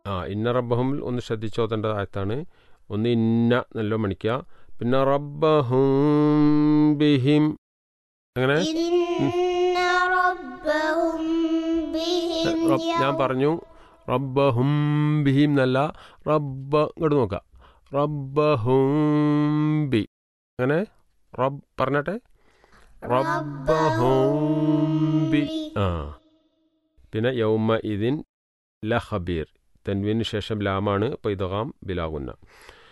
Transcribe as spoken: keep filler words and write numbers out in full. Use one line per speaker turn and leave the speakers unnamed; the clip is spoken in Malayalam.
ആ ഇന്ന റബ്ബഹും ഒന്ന് ശ്രദ്ധിച്ചോത്തേണ്ട ആയത്താണ്. ഒന്ന് ഇന്ന നല്ല മണിക്കുക. പിന്നെ റബ്ബഹും ബിഹിം അങ്ങനെ ഞാൻ പറഞ്ഞു റബ്ബഹും ബിഹിം എന്നല്ല, റബ്ബ ഇങ്ങോട്ട് നോക്കുക, റബ്ബഹും ബി അങ്ങനെ റബ്ബ് പറഞ്ഞട്ടെ, റബ്ബഹും ബി. ആ പിന്നെ യൗമ ഇതിൻ ലഖബീർ, തൻവീന് ശേഷം ലാമാണ്, അപ്പോൾ ഇദ്ഗാം ബിലാഗുന്ന.